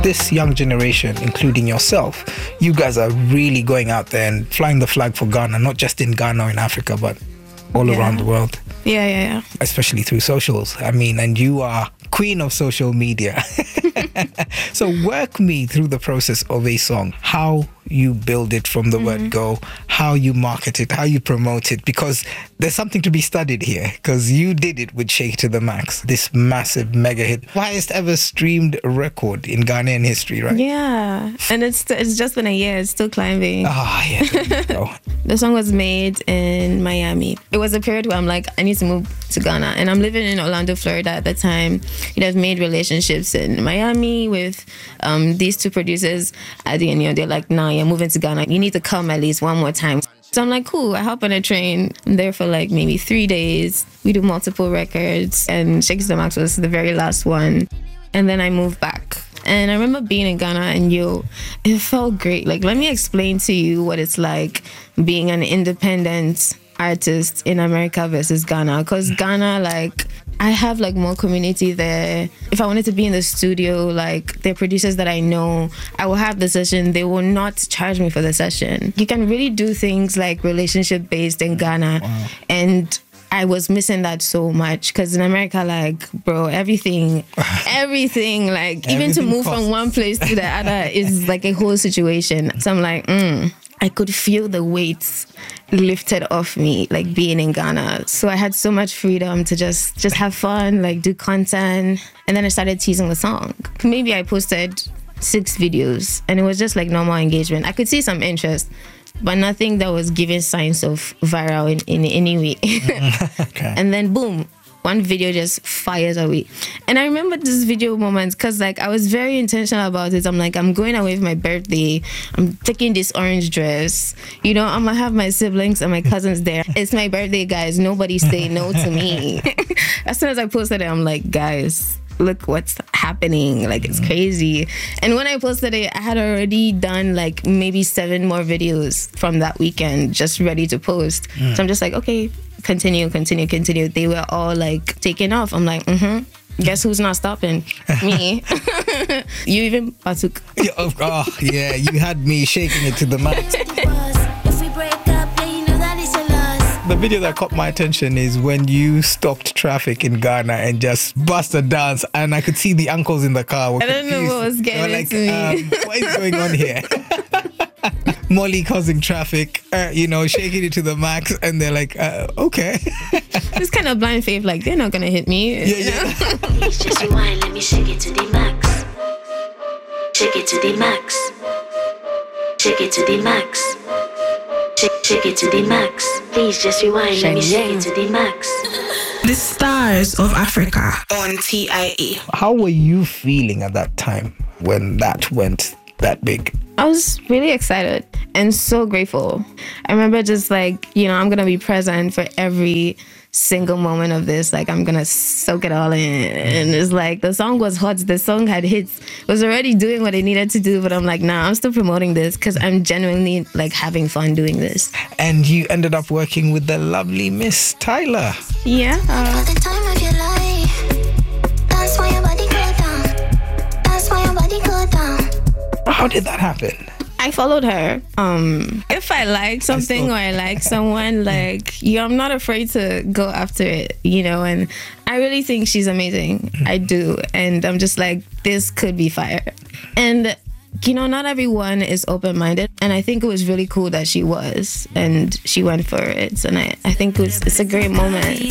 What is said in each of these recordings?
This young generation, including yourself, you guys are really going out there and flying the flag for Ghana, not just in Ghana or in Africa, but all around the world. Yeah. Especially through socials. I mean, and you are queen of social media. So work me through the process of a song, how you build it from the word go, how you market it, how you promote it, because there's something to be studied here, because you did it with Shake It to the Max, this massive mega hit, highest ever streamed record in Ghanaian history, right? Yeah, and it's just been a year, it's still climbing. Yeah, there you go. The song was made in Miami. It was a period where I'm like, I need to move to Ghana, and I'm living in Orlando, Florida at the time. I've made relationships in Miami with these two producers. At the end, they're like, nah, you're moving to Ghana. You need to come at least one more time. So I'm like, cool. I hop on a train. I'm there for like maybe 3 days. We do multiple records, and Shake It to the Max was the very last one. And then I moved back. And I remember being in Ghana, and it felt great. Like, let me explain to you what it's like being an independent artist in America versus Ghana. Because Ghana, like, I have like more community there. If I wanted to be in the studio, like the producers that I know, I will have the session. They will not charge me for the session. You can really do things like relationship based in Ghana. Wow. And I was missing that so much, because in America, like, bro, everything, like, even to move from one place to the other is like a whole situation. So I'm like, I could feel the weights lifted off me, like being in Ghana. So I had so much freedom to just have fun, like do content. And then I started teasing the song. Maybe I posted 6 videos, and it was just like normal engagement. I could see some interest, but nothing that was giving signs of viral in any way. Okay. And then boom, one video just fires away. And I remember this video moment because like I was very intentional about it. I'm like, I'm going away for my birthday. I'm taking this orange dress. I'm gonna have my siblings and my cousins there. It's my birthday, guys. Nobody say no to me. As soon as I posted it, I'm like, guys, look what's happening. Like, it's crazy. And when I posted it, I had already done like maybe 7 more videos from that weekend just ready to post. So I'm just like, okay, continue. They were all like taking off. I'm like, guess who's not stopping? Me. You even partook. Yeah, you had me shaking it to the max. The video that caught my attention is when you stopped traffic in Ghana and just bust a dance, and I could see the uncles in the car. I don't know what was getting like, me. What is going on here? Molly causing traffic, shaking it to the max, and they're like, okay. This kind of blind faith, like, they're not gonna hit me. Yeah. Please just rewind, let me shake it to the max. Shake it to the max. Shake it to the max. Shake it to the max. Please just rewind, let me shake it to the max. The Stars of Africa on TIE. How were you feeling at that time when that went that big? I was really excited and so grateful. I remember just like, I'm going to be present for every single moment of this. Like, I'm going to soak it all in. And it's like, the song was hot. The song had hits. It was already doing what it needed to do. But I'm like, nah, I'm still promoting this because I'm genuinely like having fun doing this. And you ended up working with the lovely Miss Tyler. Yeah. At the time of your life, that's why your body go down. That's why your body go down. How did that happen? I followed her. If I like something or I like someone, like, I'm not afraid to go after it, and I really think she's amazing. I do. And I'm just like, this could be fire. And, not everyone is open-minded. And I think it was really cool that she was. And she went for it. And I think it's a great moment.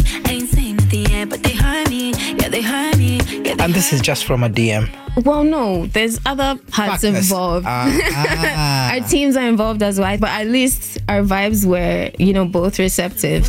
And this is just from a DM. Well, no, there's other parts involved. Our teams are involved as well, but at least our vibes were, both receptive.